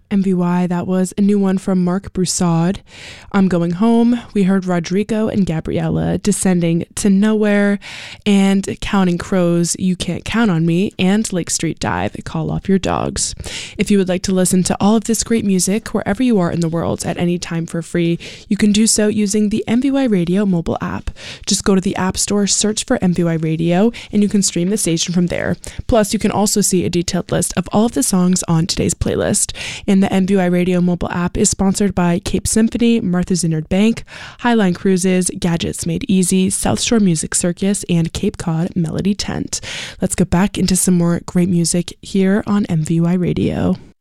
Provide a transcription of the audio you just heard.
MVY, that was a new one from Marc Broussard. I'm Going Home. We heard Rodrigo and Gabriella, Descending to Nowhere, and Counting Crows, You Can't Count on Me, and Lake Street Dive, Call Off Your Dogs. If you would like to listen to all of this great music wherever you are in the world at any time for free, you can do so using the MVY Radio mobile app. Just go to the App Store, search for MVY Radio, and you can stream the station from there. Plus, you can also see a detailed list of all of the songs on today's playlist. And the MVY Radio mobile app is sponsored by Cape Symphony, Martha's Vineyard Bank, Highline Cruises, Gadgets Made Easy, South Shore Music Circus, and Cape Cod Melody Tent. Let's get back into some more great music here on MVY Radio.